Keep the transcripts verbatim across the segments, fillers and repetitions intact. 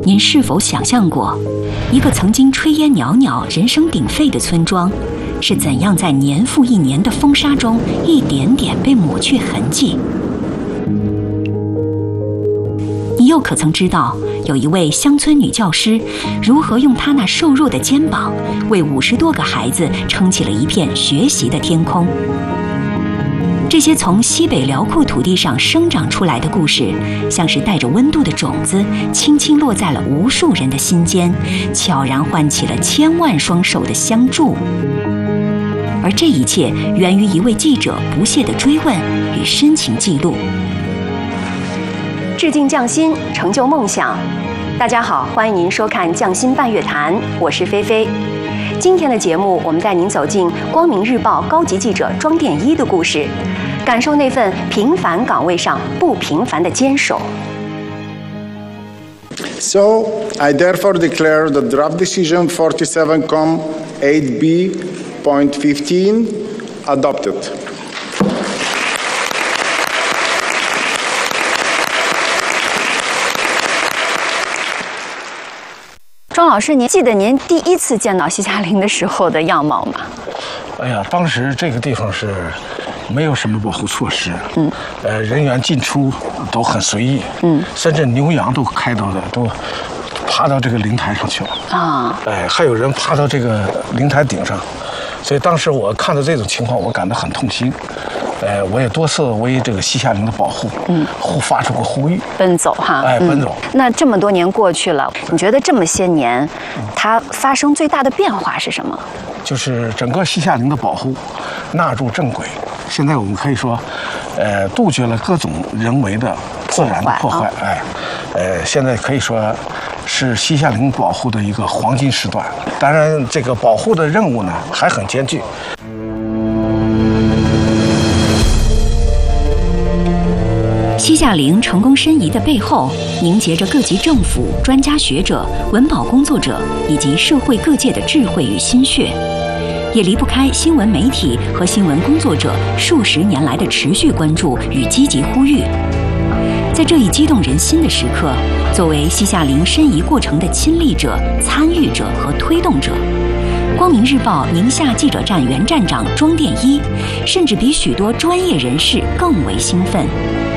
您是否想象过，一个曾经炊烟袅袅、人声鼎沸的村庄，是怎样在年复一年的风沙中一点点被抹去痕迹？你又可曾知道，有一位乡村女教师如何用她那瘦弱的肩膀，为五十多个孩子撑起了一片学习的天空？这些从西北辽阔土地上生长出来的故事，像是带着温度的种子，轻轻落在了无数人的心间，悄然唤起了千万双手的相助。而这一切源于一位记者不懈的追问与深情记录。 致敬匠心，成就梦想。大家好，欢迎您收看《匠心半月谈》，我是菲菲。今天的节目，我们带您走进光明日报高级记者庄殿一的故事，感受那份平凡岗位上不平凡的坚守。 So, I therefore declare the draft decision forty-seven com eight B point fifteen adopted. 庄老师，您记得您第一次见到西夏陵的时候的样貌吗？ 哎呀，当时这个地方是没有什么保护措施，嗯，呃，人员进出都很随意，嗯，甚至牛羊都开到的都爬到这个灵台上去了啊，哎，还有人爬到这个灵台顶上，所以当时我看到这种情况，我感到很痛心。呃，我也多次为这个西夏陵的保护，嗯，呼发出过呼吁， 奔走哈， 哎，奔走、 嗯。那这么多年过去了，你觉得这么些年，它发生最大的变化是什么？ 就是整个西夏陵的保护纳入正轨。现在我们可以说，呃，杜绝了各种人为的自然的破坏，哎，呃，现在可以说是西夏陵保护的一个黄金时段。当然，这个保护的任务呢还很艰巨。 西夏陵成功申遗的背后，凝结着各级政府、专家学者、文保工作者以及社会各界的智慧与心血，也离不开新闻媒体和新闻工作者数十年来的持续关注与积极呼吁。在这一激动人心的时刻，作为西夏陵申遗过程的亲历者、参与者和推动者，光明日报宁夏记者站原站长庄殿一，甚至比许多专业人士更为兴奋。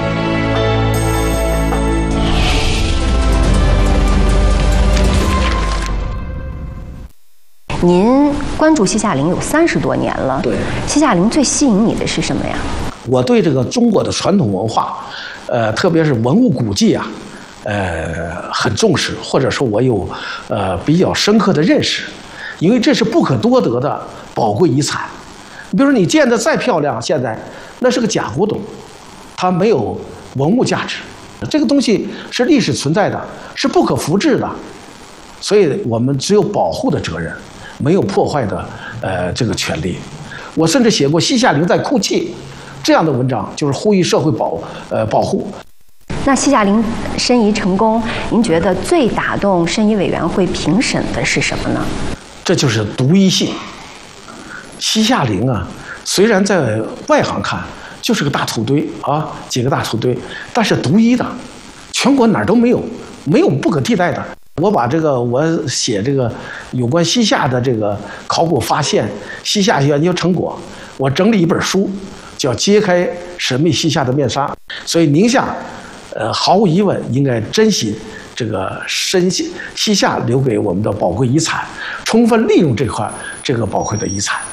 您关注西夏陵有三十多年了， 对， 西夏陵最吸引你的是什么呀？ 我对这个中国的传统文化，呃，特别是文物古迹啊，呃，很重视，或者说我有呃比较深刻的认识，因为这是不可多得的宝贵遗产。比如说你建的再漂亮，现在那是个假古董，它没有文物价值，这个东西是历史存在的，是不可复制的，所以我们只有保护的责任。没有破坏的呃这个权利，我甚至写过西夏陵在哭泣这样的文章，就是呼吁社会保呃保护。 那西夏陵申遗成功，您觉得最打动申遗委员会评审的是什么呢？ 这就是独一性。西夏陵啊，虽然在外行看就是个大土堆啊，几个大土堆，但是独一的，全国哪儿都没有，没有不可替代的。我把这个我写这个有关西夏的这个考古发现、西夏研究成果，我整理一本书，叫《揭开神秘西夏的面纱》。所以宁夏，呃，毫无疑问应该珍惜这个深西西夏留给我们的宝贵遗产，充分利用这块这个宝贵的遗产。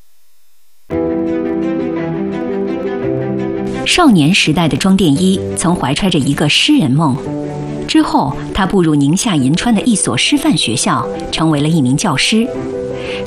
少年时代的庄殿一曾怀揣着一个诗人梦。之后，他步入宁夏银川的一所师范学校，成为了一名教师。